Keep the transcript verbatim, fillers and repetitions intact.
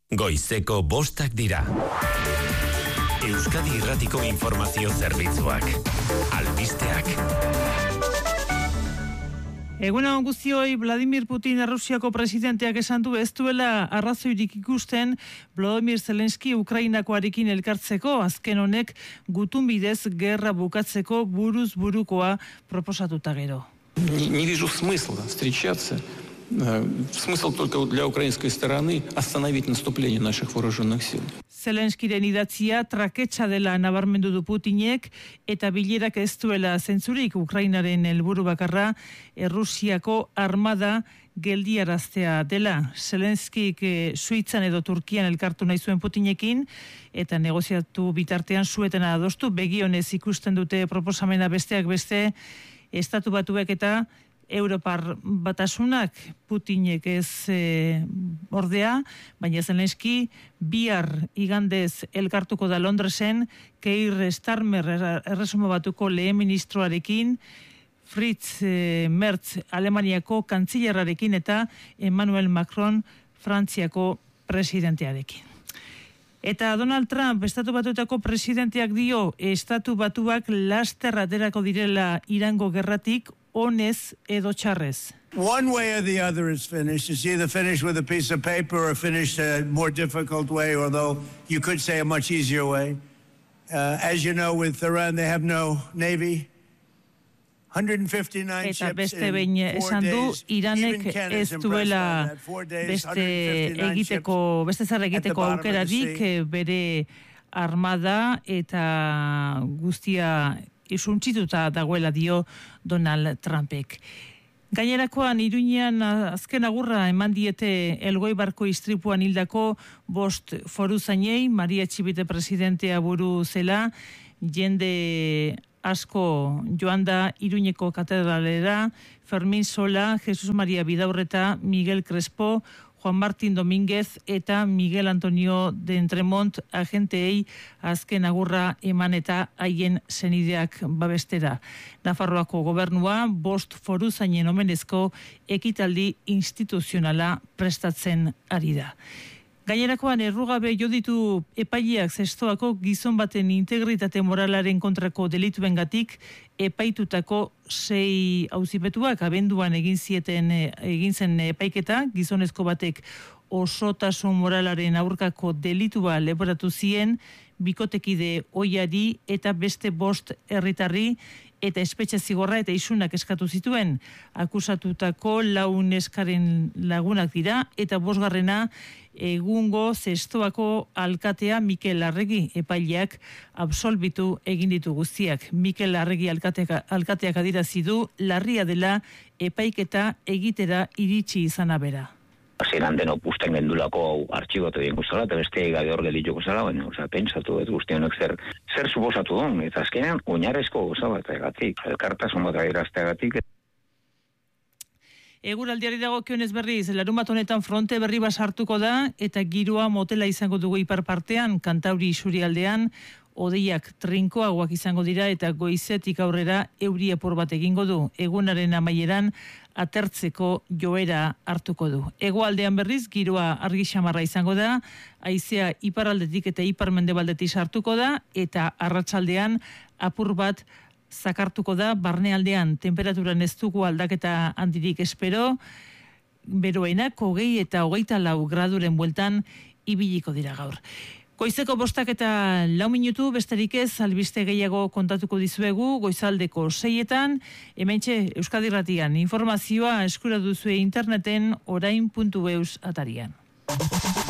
Goizeko bostak dira. Euskadi Irratiko Informazio Zerbitzuak. Albisteak. Egunon guztioi, Vladimir Putin Errusiako presidenteak esan du ez duela arrazoirik ikusten Volodymyr Zelenski Ukrainakoarekin elkartzeko, azken honek gutun bidez gerra bukatzeko buruz burukoa proposatuta gero. Не, не вижу смысла встречаться. Смысл только для украинской стороны остановить наступление наших вооруженных сил. Zelenskiren idatzia traketsa dela nabarmendu du Putinek eta bilerak ez duela zentzurik Ukrainaren helburu bakarra Errusiako armada geldiaraztea dela. Zelenskik e, Suitzan edo Turkian elkartu nahi zuen Putinekin eta negoziatu bitartean suetan adostu begionez ikusten dute proposamena besteak beste Estatu Batuek eta Europar Batasunak. Putinek ez e, ordea, baina Zelenski bihar igandez elkartuko da Londresen Keir Starmer Erresuma Batuko lehen ministroarekin, Fritz e, Merz Alemaniako kantzilerarekin eta Emmanuel Macron Frantziako presidentearekin. Eta Donald Trump, Estatu Batuetako presidenteak dio, Estatu Batuak laster aterako direla Irango gerratik, onez edo txarrez. One way or the other is finished. It's either finished with a piece of paper or finished a more difficult way, although you could say a much easier way. Uh, as you know, with Iran, they have no navy. Eta beste behin esan du, Iranek ez duela beste egiteko, beste zer egiteko aukerarik bere armada eta guztia isuntzituta dagoela dio Donald Trumpek. Gainerakoan, Iruñean azken agurra eman diete Elgoibarko istripuan hildako bost foruzainei, Maria Txibite presidentea buru zela, jende asko joan da Iruñeko katedralera, Fermin Sola, Jesus Maria Bidaurreta, Miguel Crespo, Juan Martín Domínguez eta Miguel Antonio de Entremont agenteei azken agurra eman eta haien senideak babestera. Nafarroako gobernua bost foruzainen omenezko ekitaldi instituzionala prestatzen ari da. Gainerakoan errugabe jo ditu epaileak zestoako gizon baten integritate moralaren kontrako delituengatik epaitutako sei auzipetuak abenduan egin zieten egin zen epaiketa, gizonezko batek osotasun moralaren aurkako delitua leporatu zien bikotekide ohiari eta beste bost herritarri eta espetxe zigorra eta isunak eskatu zituen. Akusatutako lau neskaren lagunak dira eta bosgarrena egungo zestoako alkatea Mikel Larregi, epaileak absolbitu egin ditu guztiak. Mikel Larregi alkateak, alkateak adirazi du larria dela epaiketa egitera iritsi izana bera. Zeran deno pusten gendulako artxibotu egin guztala, eta beste gabe hor gelituko zela, baina, oza, pentsatu ez guztionek zer, zer suposatu duen, eta azkenean, oinarrezko goza bat egatik, elkartasun bat erazteagatik. Eguraldiari dagokionez berriz, larunbat honetan fronte berri bat sartuko da, eta giroa motela izango dugu ipar partean, Kantauri isurialdean, hodeiak trinkoagoak izango dira eta goizetik aurrera euri apur bat egingo du. Egunaren amaieran atertzeko joera hartuko du. Hegoaldean berriz giroa argi xamarra izango da, haizea iparraldetik eta iparmendebaldetik sartuko da eta arratsaldean apur bat zakartuko da. Barnealdean temperaturan ez dugu aldaketa handirik espero, beroenak hogei eta hogeita lau graduren bueltan ibiliko dira gaur. Goizeko bostak eta lau minutu, besterik ez, albiste gehiago kontatuko dizuegu, goizaldeko seietan, hementxe Euskadi Irratian, informazioa eskura duzue interneten orain puntu eus atarian.